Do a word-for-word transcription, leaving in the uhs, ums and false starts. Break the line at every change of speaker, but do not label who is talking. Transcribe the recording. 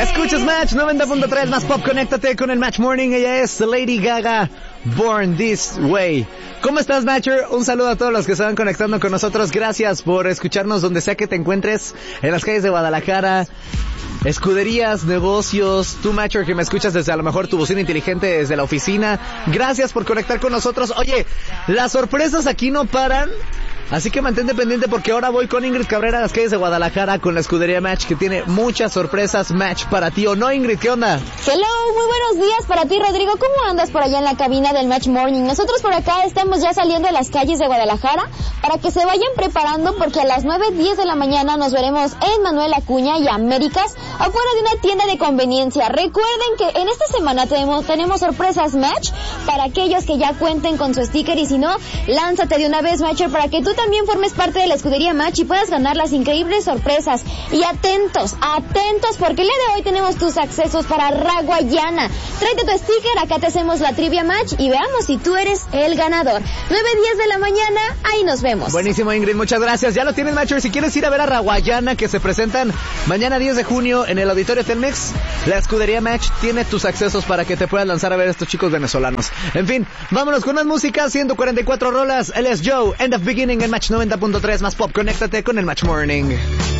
Escuchas Match noventa punto tres más pop, conéctate con el Match Morning. Ella es Lady Gaga, Born This Way. ¿Cómo estás, Matcher? Un saludo a todos los que se van conectando con nosotros. Gracias por escucharnos donde sea que te encuentres, en las calles de Guadalajara, escuderías, negocios, tú, Matcher, que me escuchas desde a lo mejor tu bocina inteligente desde la oficina. Gracias por conectar con nosotros. Oye, las sorpresas aquí no paran, así que mantente pendiente porque ahora voy con Ingrid Cabrera a las calles de Guadalajara con la escudería Match, que tiene muchas sorpresas Match para ti. ¿O no, Ingrid? ¿Qué onda?
Hello, muy buenos días para ti, Rodrigo. ¿Cómo andas por allá en la cabina del Match Morning? Nosotros por acá estamos ya saliendo de las calles de Guadalajara para que se vayan preparando porque a las nueve diez de la mañana nos veremos en Manuel Acuña y Américas afuera de una tienda de conveniencia. Recuerden que en esta semana tenemos, tenemos sorpresas Match para aquellos que ya cuenten con su sticker, y si no, lánzate de una vez, Matcher, para que tú también formes parte de la escudería Match y puedas ganar las increíbles sorpresas. Y atentos, atentos, porque el día de hoy tenemos tus accesos para Raguayana. Tráete tu sticker, acá te hacemos la trivia Match y veamos si tú eres el ganador. nueve diez de la mañana, ahí nos vemos.
Buenísimo, Ingrid, muchas gracias. Ya lo tienes, Matcher. Si quieres ir a ver a Raguayana, que se presentan mañana diez de junio en el Auditorio Telmex, la escudería Match tiene tus accesos para que te puedas lanzar a ver a estos chicos venezolanos. En fin, vámonos con más música. ciento cuarenta y cuatro rolas. Él es Joe, End of Beginning en Match noventa punto tres más pop. Conéctate con el Match Morning.